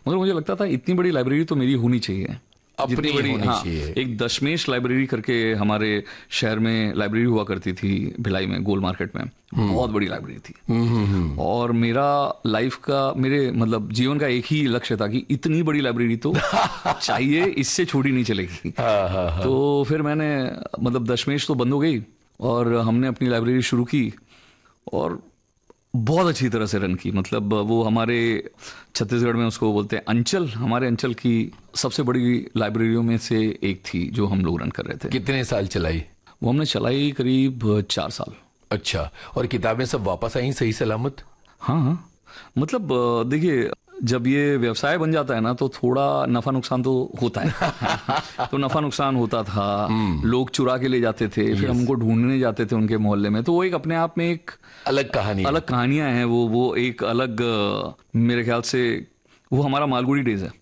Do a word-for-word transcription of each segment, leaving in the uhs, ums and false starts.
मगर मुझे लगता था इतनी बड़ी लाइब्रेरी तो मेरी होनी चाहिए, अपनी बड़ी होनी हाँ, चाहिए। एक दशमेश लाइब्रेरी करके हमारे शहर में लाइब्रेरी हुआ करती थी, भिलाई में गोल मार्केट में, बहुत बड़ी लाइब्रेरी थी। और मेरा लाइफ का, मेरे मतलब जीवन का एक ही लक्ष्य था कि इतनी बड़ी लाइब्रेरी तो चाहिए, इससे छोटी नहीं चलेगी। तो फिर मैंने मतलब दशमेश तो बंद हो गई और हमने अपनी लाइब्रेरी शुरू की और बहुत अच्छी तरह से रन की। मतलब वो हमारे छत्तीसगढ़ में उसको बोलते हैं अंचल, हमारे अंचल की सबसे बड़ी लाइब्रेरियों में से एक थी जो हम लोग रन कर रहे थे। कितने साल चलाई? वो हमने चलाई करीब चार साल। अच्छा, और किताबें सब वापस आई सही सलामत? हाँ हाँ, मतलब देखिए जब ये व्यवसाय बन जाता है ना तो थोड़ा नफा नुकसान तो होता है। तो नफा नुकसान होता था, लोग चुरा के ले जाते थे, फिर हमको ढूंढने जाते थे उनके मोहल्ले में। तो वो एक अपने आप में एक अलग कहानी, अलग कहानियां हैं। वो वो एक अलग, मेरे ख्याल से वो हमारा मालगुड़ी डेज है।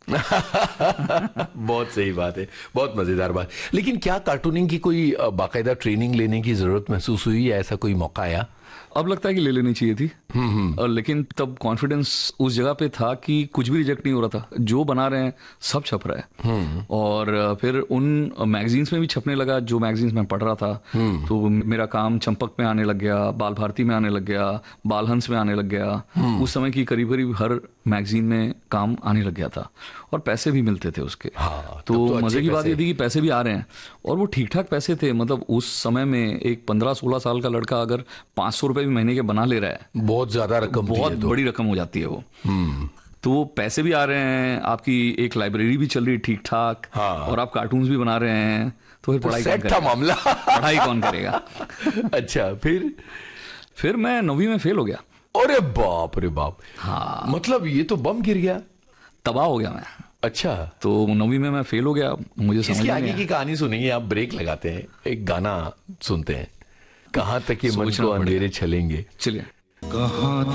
बहुत सही बात है, बहुत मजेदार बात। लेकिन क्या कार्टूनिंग की कोई बाकायदा ट्रेनिंग लेने की जरूरत महसूस हुई या ऐसा कोई मौका आया? अब लगता है कि ले लेनी चाहिए थी, और लेकिन तब कॉन्फिडेंस उस जगह पे था कि कुछ भी रिजेक्ट नहीं हो रहा था, जो बना रहे हैं सब छप रहा है। और फिर उन मैगजीन्स में भी छपने लगा जो मैगजीन्स में पढ़ रहा था। तो मेरा काम चंपक में आने लग गया, बाल भारती में आने लग गया, बाल हंस में आने लग गया। उस समय की करीब करीब हर मैगजीन में काम आने लग गया था और पैसे भी मिलते थे उसके। हाँ, तो, तो मजे की बात ये थी कि पैसे भी आ रहे हैं और वो ठीक ठाक पैसे थे। मतलब उस समय में एक पंद्रह सोलह साल का लड़का अगर पांच सौ रुपए भी महीने के बना ले रहा है, बहुत ज्यादा रकम, बहुत बड़ी रकम हो जाती है वो। तो वो पैसे भी आ रहे हैं, आपकी एक लाइब्रेरी भी चल रही है ठीक ठाक, हाँ। और आप कार्टून्स भी बना रहे हैं, तो फिर पढ़ाई कौन करेगा? मामला पढ़ाई कौन करेगा? अच्छा, फिर फिर मैं नौवीं में फेल हो गया। अरे बाप रे बाप। हाँ, मतलब ये तो बम गिर गया, तबाह हो गया मैं। अच्छा, तो नौवीं में मैं फेल हो गया। मुझे समझ इसकी नहीं आगे आया। की कहानी सुनेंगे, आप ब्रेक लगाते हैं, एक गाना सुनते हैं, कहां तक ये मन को अंधेरे चलेंगे। चलिए। कहां